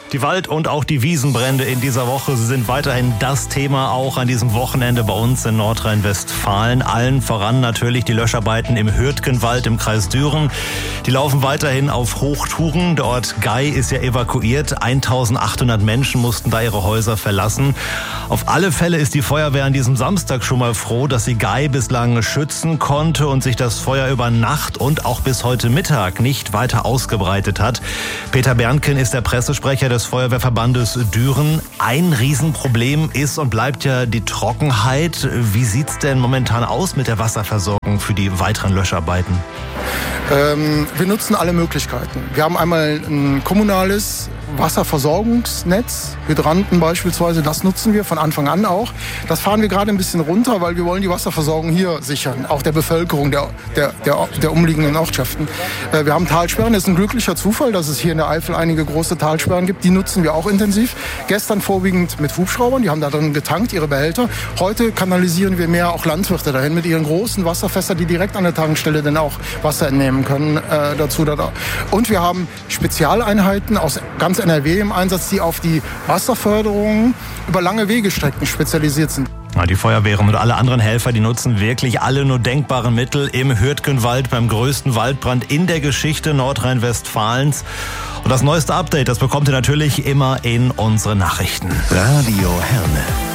Die Wald- und auch die Wiesenbrände in dieser Woche sind weiterhin das Thema auch an diesem Wochenende bei uns in Nordrhein-Westfalen. Allen voran natürlich die Löscharbeiten im Hürtgenwald im Kreis Düren. Die laufen weiterhin auf Hochtouren. Der Ort Gei ist ja evakuiert. 1800 Menschen mussten da ihre Häuser verlassen. Auf alle Fälle ist die Feuerwehr an diesem Samstag schon mal froh, dass sie Gei bislang schützen konnte und sich das Feuer über Nacht und auch bis heute Mittag nicht weiter ausgebreitet hat. Peter Bernken ist der Pressesprecher des Feuerwehrverbandes Düren. Ein Riesenproblem ist und bleibt ja die Trockenheit. Wie sieht's denn momentan aus mit der Wasserversorgung für die weiteren Löscharbeiten? Wir nutzen alle Möglichkeiten. Wir haben einmal ein kommunales Wasserversorgungsnetz, Hydranten beispielsweise, das nutzen wir von Anfang an auch. Das fahren wir gerade ein bisschen runter, weil wir wollen die Wasserversorgung hier sichern, auch der Bevölkerung der umliegenden Ortschaften. Wir haben Talsperren, das ist ein glücklicher Zufall, dass es hier in der Eifel einige große Talsperren gibt, die nutzen wir auch intensiv. Gestern vorwiegend mit Hubschraubern, die haben da drin getankt, ihre Behälter. Heute kanalisieren wir mehr auch Landwirte dahin mit ihren großen Wasserfässern, die direkt an der Tankstelle dann auch Wasser entnehmen können dazu. Und wir haben Spezialeinheiten aus ganz NRW im Einsatz, die auf die Wasserförderung über lange Wegestrecken spezialisiert sind. Die Feuerwehren und alle anderen Helfer, die nutzen wirklich alle nur denkbaren Mittel im Hürtgenwald beim größten Waldbrand in der Geschichte Nordrhein-Westfalens. Und das neueste Update, das bekommt ihr natürlich immer in unseren Nachrichten. Radio Herne.